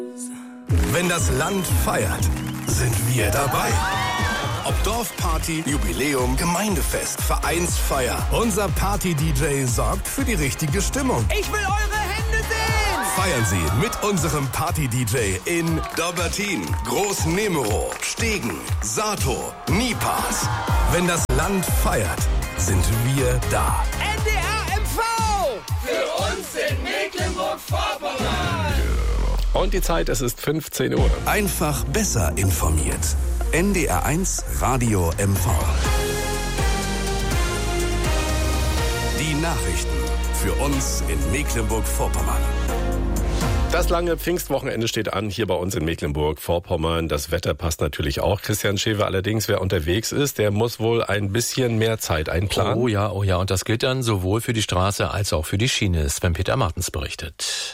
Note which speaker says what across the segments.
Speaker 1: Wenn das Land feiert, sind wir dabei. Ob Dorfparty, Jubiläum, Gemeindefest, Vereinsfeier. Unser Party-DJ sorgt für die richtige Stimmung.
Speaker 2: Ich will eure Hände sehen!
Speaker 1: Feiern Sie mit unserem Party-DJ in Dobbertin, Groß-Nemero, Stegen, Sato, Nipas. Wenn das Land feiert, sind wir da.
Speaker 2: NDR MV!
Speaker 3: Für uns in Mecklenburg-Vorpommern!
Speaker 4: Und die Zeit, es ist 15 Uhr.
Speaker 1: Einfach besser informiert. NDR1 Radio MV. Die Nachrichten für uns in Mecklenburg-Vorpommern.
Speaker 4: Das lange Pfingstwochenende steht an, hier bei uns in Mecklenburg-Vorpommern. Das Wetter passt natürlich auch. Christian Schewe allerdings, wer unterwegs ist, der muss wohl ein bisschen mehr Zeit einplanen.
Speaker 5: Oh ja. Und das gilt dann sowohl für die Straße als auch für die Schiene. Sven-Peter Martens berichtet.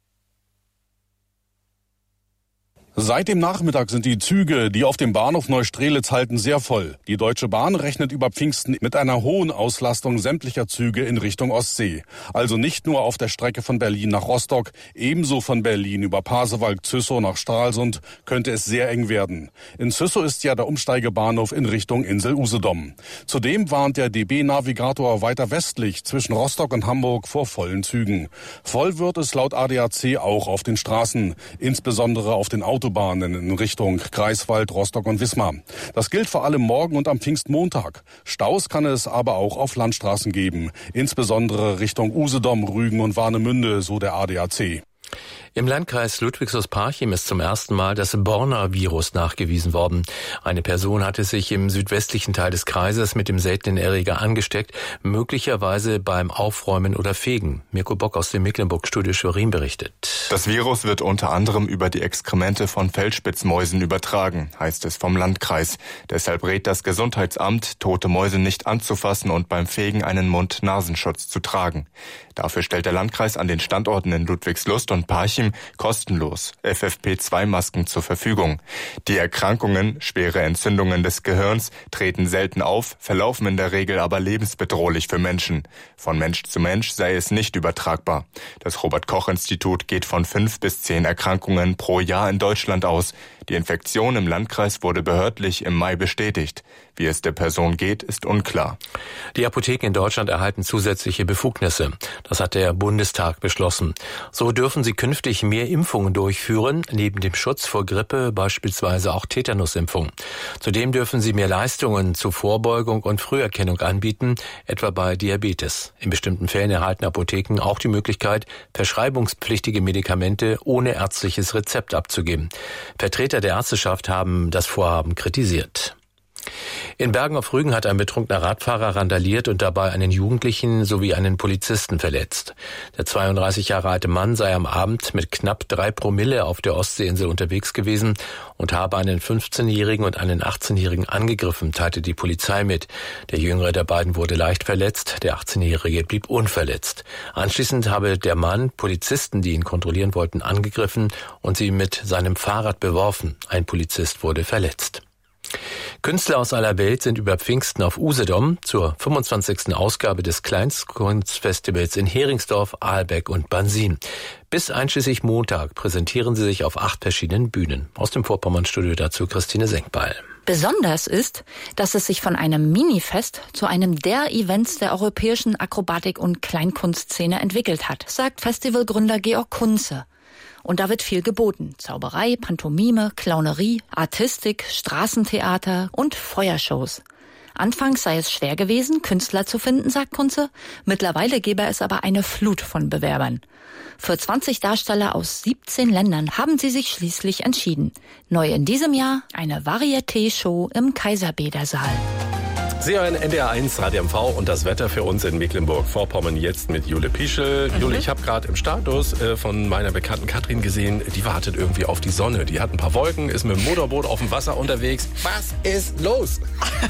Speaker 6: Seit dem Nachmittag sind die Züge, die auf dem Bahnhof Neustrelitz halten, sehr voll. Die Deutsche Bahn rechnet über Pfingsten mit einer hohen Auslastung sämtlicher Züge in Richtung Ostsee. Also nicht nur auf der Strecke von Berlin nach Rostock, ebenso von Berlin über Pasewalk-Züssow nach Stralsund könnte es sehr eng werden. In Züssow ist ja der Umsteigebahnhof in Richtung Insel Usedom. Zudem warnt der DB-Navigator weiter westlich zwischen Rostock und Hamburg vor vollen Zügen. Voll wird es laut ADAC auch auf den Straßen, insbesondere auf den Autobahnen in Richtung Greifswald, Rostock und Wismar. Das gilt vor allem morgen und am Pfingstmontag. Staus kann es aber auch auf Landstraßen geben, insbesondere Richtung Usedom, Rügen und Warnemünde, so der ADAC.
Speaker 5: Im Landkreis Ludwigshaus-Parchim ist zum ersten Mal das Borna-Virus nachgewiesen worden. Eine Person hatte sich im südwestlichen Teil des Kreises mit dem seltenen Erreger angesteckt, möglicherweise beim Aufräumen oder Fegen. Mirko Bock aus dem Mecklenburg-Studio Schwerin berichtet.
Speaker 7: Das Virus wird unter anderem über die Exkremente von Feldspitzmäusen übertragen, heißt es vom Landkreis. Deshalb rät das Gesundheitsamt, tote Mäuse nicht anzufassen und beim Fegen einen Mund-Nasenschutz zu tragen. Dafür stellt der Landkreis an den Standorten in Ludwigslust und Parchim kostenlos FFP2-Masken zur Verfügung. Die Erkrankungen, schwere Entzündungen des Gehirns, treten selten auf, verlaufen in der Regel aber lebensbedrohlich für Menschen. Von Mensch zu Mensch sei es nicht übertragbar. Das Robert-Koch-Institut geht von 5 bis 10 Erkrankungen pro Jahr in Deutschland aus. Die Infektion im Landkreis wurde behördlich im Mai bestätigt. Wie es der Person geht, ist unklar.
Speaker 5: Die Apotheken in Deutschland erhalten zusätzliche Befugnisse. Das hat der Bundestag beschlossen. So dürfen sie künftig mehr Impfungen durchführen, neben dem Schutz vor Grippe beispielsweise auch Tetanusimpfung. Zudem dürfen sie mehr Leistungen zur Vorbeugung und Früherkennung anbieten, etwa bei Diabetes. In bestimmten Fällen erhalten Apotheken auch die Möglichkeit, verschreibungspflichtige Medikamente ohne ärztliches Rezept abzugeben. Vertreter der Ärzteschaft haben das Vorhaben kritisiert. In Bergen auf Rügen hat ein betrunkener Radfahrer randaliert und dabei einen Jugendlichen sowie einen Polizisten verletzt. Der 32 Jahre alte Mann sei am Abend mit knapp 3 Promille auf der Ostseeinsel unterwegs gewesen und habe einen 15-Jährigen und einen 18-Jährigen angegriffen, teilte die Polizei mit. Der jüngere der beiden wurde leicht verletzt, der 18-Jährige blieb unverletzt. Anschließend habe der Mann Polizisten, die ihn kontrollieren wollten, angegriffen und sie mit seinem Fahrrad beworfen. Ein Polizist wurde verletzt. Künstler aus aller Welt sind über Pfingsten auf Usedom zur 25. Ausgabe des Kleinstkunstfestivals in Heringsdorf, Ahlbeck und Bansin. Bis einschließlich Montag präsentieren sie sich auf 8 verschiedenen Bühnen. Aus dem Vorpommern-Studio dazu Christine Senkbeil.
Speaker 8: Besonders ist, dass es sich von einem Minifest zu einem der Events der europäischen Akrobatik- und Kleinkunstszene entwickelt hat, sagt Festivalgründer Georg Kunze. Und da wird viel geboten. Zauberei, Pantomime, Clownerie, Artistik, Straßentheater und Feuershows. Anfangs sei es schwer gewesen, Künstler zu finden, sagt Kunze. Mittlerweile gebe es aber eine Flut von Bewerbern. Für 20 Darsteller aus 17 Ländern haben sie sich schließlich entschieden. Neu in diesem Jahr eine Varieté-Show im Kaiserbädersaal.
Speaker 4: Sie hören NDR1 Radio MV und das Wetter für uns in Mecklenburg-Vorpommern jetzt mit Jule Pieschel. Jule, ich habe gerade im Status von meiner bekannten Katrin gesehen, die wartet irgendwie auf die Sonne. Die hat ein paar Wolken, ist mit dem Motorboot auf dem Wasser unterwegs. Was ist los?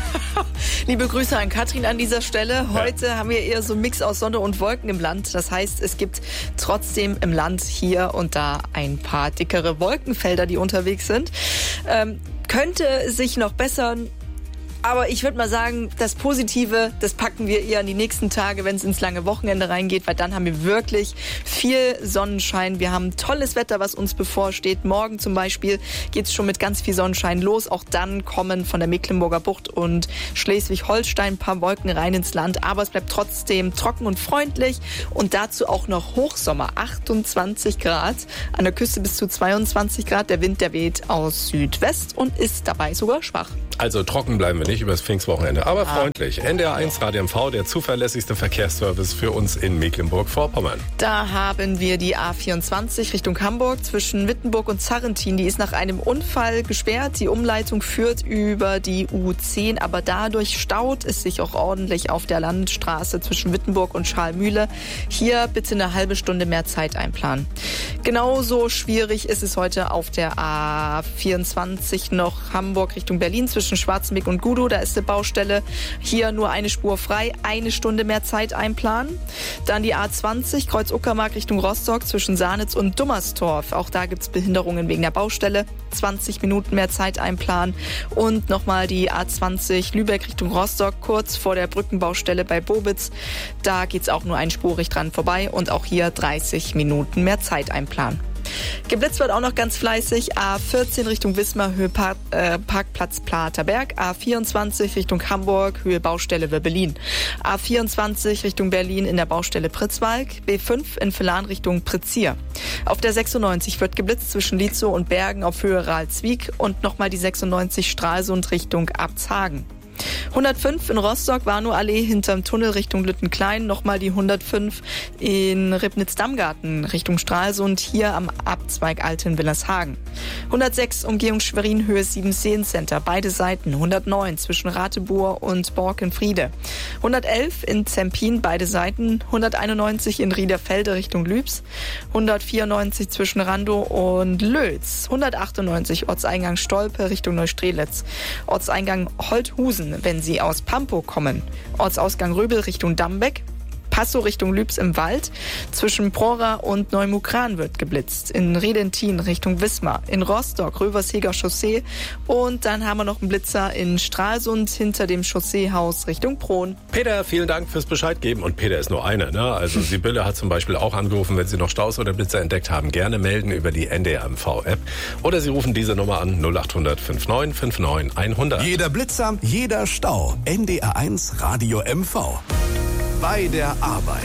Speaker 9: Liebe Grüße an Katrin an dieser Stelle. Heute haben wir eher so einen Mix aus Sonne und Wolken im Land. Das heißt, es gibt trotzdem im Land hier und da ein paar dickere Wolkenfelder, die unterwegs sind. Könnte sich noch bessern. Aber ich würde mal sagen, das Positive, das packen wir eher in die nächsten Tage, wenn es ins lange Wochenende reingeht, weil dann haben wir wirklich viel Sonnenschein. Wir haben tolles Wetter, was uns bevorsteht. Morgen zum Beispiel geht es schon mit ganz viel Sonnenschein los. Auch dann kommen von der Mecklenburger Bucht und Schleswig-Holstein ein paar Wolken rein ins Land. Aber es bleibt trotzdem trocken und freundlich. Und dazu auch noch Hochsommer, 28 Grad. An der Küste bis zu 22 Grad. Der Wind, der weht aus Südwest und ist dabei sogar schwach.
Speaker 4: Also trocken bleiben wir nicht übers Pfingstwochenende, aber freundlich. NDR 1 Radio MV, der zuverlässigste Verkehrsservice für uns in Mecklenburg-Vorpommern.
Speaker 9: Da haben wir die A24 Richtung Hamburg zwischen Wittenburg und Zarrentin. Die ist nach einem Unfall gesperrt. Die Umleitung führt über die U10, aber dadurch staut es sich auch ordentlich auf der Landstraße zwischen Wittenburg und Schalmühle. Hier bitte eine halbe Stunde mehr Zeit einplanen. Genauso schwierig ist es heute auf der A24 noch Hamburg Richtung Berlin zwischen Schwarzenbeck und Gudow. Da ist eine Baustelle. Hier nur eine Spur frei, eine Stunde mehr Zeit einplanen. Dann die A20 Kreuz Uckermark Richtung Rostock zwischen Sahnitz und Dummerstorf. Auch da gibt es Behinderungen wegen der Baustelle. 20 Minuten mehr Zeit einplanen. Und nochmal die A20 Lübeck Richtung Rostock kurz vor der Brückenbaustelle bei Bobitz. Da geht es auch nur einspurig dran vorbei und auch hier 30 Minuten mehr Zeit einplanen. Geblitzt wird auch noch ganz fleißig. A14 Richtung Wismar, Höhe Parkplatz Platerberg. A24 Richtung Hamburg, Höhe Baustelle Wirbelin. A24 Richtung Berlin in der Baustelle Pritzwalk. B5 in Villan Richtung Prizier. Auf der 96 wird geblitzt zwischen Lietzow und Bergen auf Höhe Ralswiek und nochmal die 96 Stralsund Richtung Abzhagen. 105 in Rostock, Warnow-Allee hinterm Tunnel Richtung Lüttenklein. Nochmal die 105 in Ribnitz-Dammgarten Richtung Stralsund, hier am Abzweig Alten-Willershagen. 106 Umgehung Schwerin, Höhe 7 Center, beide Seiten. 109 zwischen Ratebur und Borkenfriede. 111 in Zempin, beide Seiten. 191 in Riederfelde Richtung Lübs. 194 zwischen Randow und Lötz. 198 Ortseingang Stolpe Richtung Neustrelitz. Ortseingang Holthusen, wenn Sie aus Pampow kommen. Ortsausgang Röbel Richtung Dambeck. Passow Richtung Lübs im Wald. Zwischen Prora und Neumukran wird geblitzt. In Redentin Richtung Wismar. In Rostock Röversheger Chaussee. Und dann haben wir noch einen Blitzer in Stralsund hinter dem Chausseehaus Richtung Prohn.
Speaker 4: Peter, vielen Dank fürs Bescheid geben. Und Peter ist nur einer, ne? Also Sibylle hat zum Beispiel auch angerufen, wenn Sie noch Staus oder Blitzer entdeckt haben, gerne melden über die NDR MV-App. Oder Sie rufen diese Nummer an 0800 59 59 100.
Speaker 1: Jeder Blitzer, jeder Stau. NDR 1 Radio MV. Bei der Arbeit.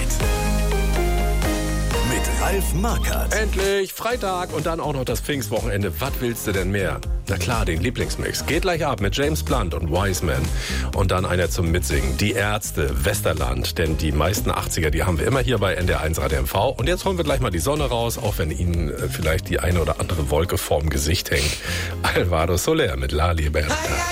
Speaker 1: Mit Ralf Markert.
Speaker 4: Endlich Freitag und dann auch noch das Pfingstwochenende. Was willst du denn mehr? Na klar, den Lieblingsmix. Geht gleich ab mit James Blunt und Wiseman. Und dann einer zum Mitsingen. Die Ärzte, Westerland. Denn die meisten 80er, die haben wir immer hier bei NDR 1 Radio MV. Und jetzt holen wir gleich mal die Sonne raus, auch wenn Ihnen vielleicht die eine oder andere Wolke vorm Gesicht hängt. Alvaro Soler mit La Libertad.